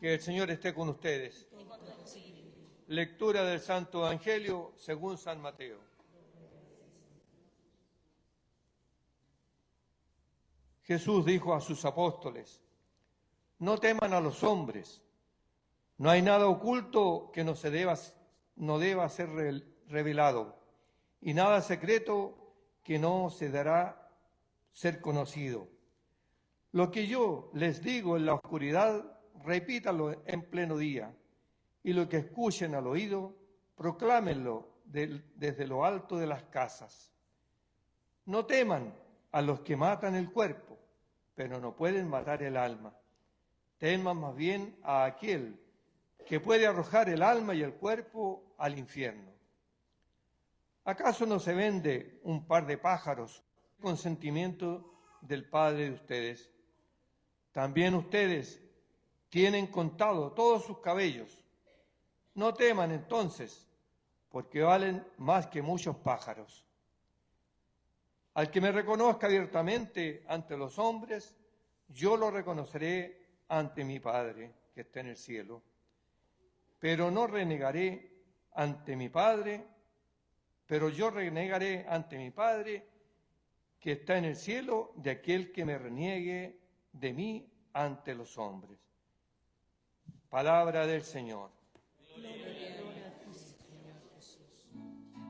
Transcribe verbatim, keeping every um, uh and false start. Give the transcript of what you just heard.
Que el Señor esté con ustedes. Lectura del Santo Evangelio según San Mateo. Jesús dijo a sus apóstoles: no teman a los hombres, no hay nada oculto que no se deba, no deba ser revelado, y nada secreto que no se dará ser conocido. Lo que yo les digo en la oscuridad, repítanlo en pleno día, y lo que escuchen al oído, proclámenlo del, desde lo alto de las casas. No teman a los que matan el cuerpo, pero no pueden matar el alma. Teman más bien a aquel que puede arrojar el alma y el cuerpo al infierno. ¿Acaso no se vende un par de pájaros con consentimiento del Padre de ustedes? También ustedes tienen contado todos sus cabellos. No teman entonces, porque valen más que muchos pájaros. Al que me reconozca abiertamente ante los hombres, yo lo reconoceré ante mi Padre que está en el cielo. Pero no renegaré ante mi Padre, pero yo renegaré ante mi Padre que está en el cielo de aquel que me reniegue de mí ante los hombres. Palabra del Señor. Gloria.